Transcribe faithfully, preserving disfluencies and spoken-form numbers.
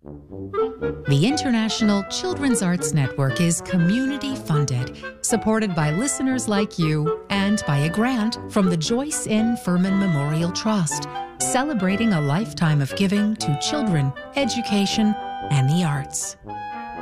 The International Children's Arts Network is community-funded, supported by listeners like you, and by a grant from the Joyce N. Furman Memorial Trust, celebrating a lifetime of giving to children, education, and the arts.